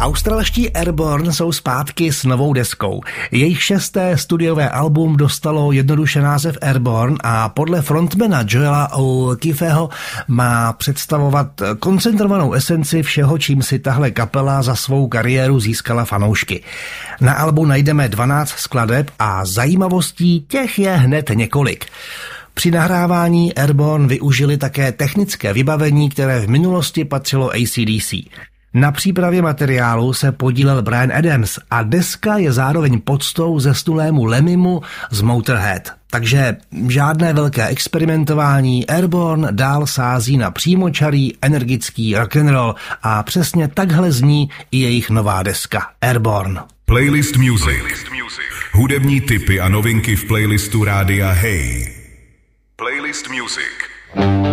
Australští Airborne jsou zpátky s novou deskou. Jejich 6. studiové album dostalo jednoduše název Airborne a podle frontmana Joela O'Keefeho má představovat koncentrovanou esenci všeho, čím si tahle kapela za svou kariéru získala fanoušky. Na albu najdeme 12 skladeb a zajímavostí těch je hned několik. Při nahrávání Airborne využili také technické vybavení, které v minulosti patřilo AC/DC. Na přípravě materiálu se podílel Bryan Adams a deska je zároveň poctou zesnulému Lemmymu z Motorhead. Takže žádné velké experimentování, Airborne dál sází na přímočarý, energický rock'n'roll a přesně takhle zní i jejich nová deska Airborne. Playlist Music. Hudební tipy a novinky v playlistu Rádia Hey. Playlist Music.